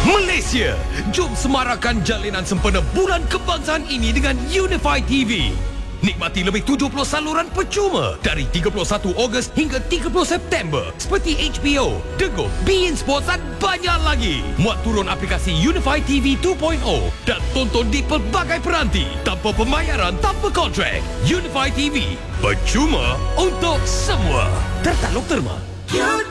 Malaysia, jom semarakkan jalinan sempena Bulan Kebangsaan ini dengan Unify TV. Nikmati lebih 70 saluran percuma dari 31 Ogos hingga 30 September seperti HBO, Dego, beIN Sports dan banyak lagi. Muat turun aplikasi Unify TV 2.0 dan tonton di pelbagai peranti tanpa pembayaran, tanpa kontrak. Unify TV, percuma untuk semua. Tertaluk terma.